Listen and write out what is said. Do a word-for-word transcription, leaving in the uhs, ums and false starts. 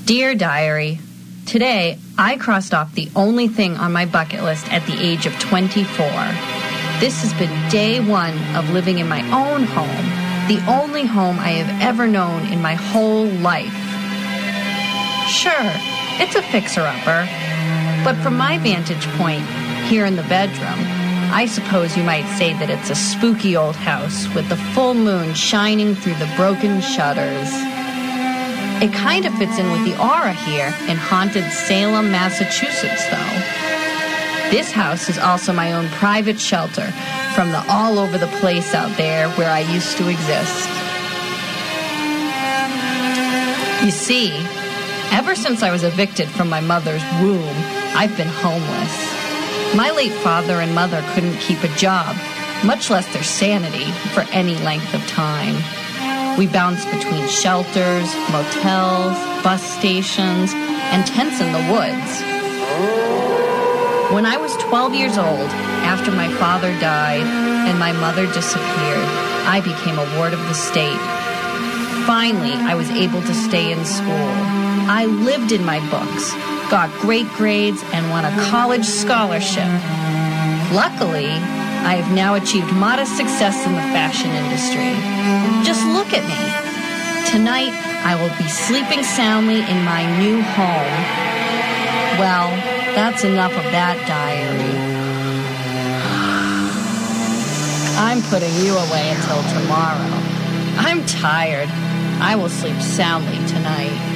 Dear Diary, today I crossed off the only thing on my bucket list at the age of twenty-four. This has been day one of living in my own home, the only home I have ever known in my whole life. Sure, it's a fixer-upper, but from my vantage point, here in the bedroom, I suppose you might say that it's a spooky old house with the full moon shining through the broken shutters. It kind of fits in with the aura here in haunted Salem, Massachusetts, though. This house is also my own private shelter from the all over the place out there where I used to exist. You see, ever since I was evicted from my mother's womb, I've been homeless. My late father and mother couldn't keep a job, much less their sanity, for any length of time. We bounced between shelters, motels, bus stations, and tents in the woods. When I was twelve years old, after my father died and my mother disappeared, I became a ward of the state. Finally, I was able to stay in school. I lived in my books, got great grades, and won a college scholarship. Luckily, I have now achieved modest success in the fashion industry. Just look at me. Tonight, I will be sleeping soundly in my new home. Well, that's enough of that, diary. I'm putting you away until tomorrow. I'm tired. I will sleep soundly tonight.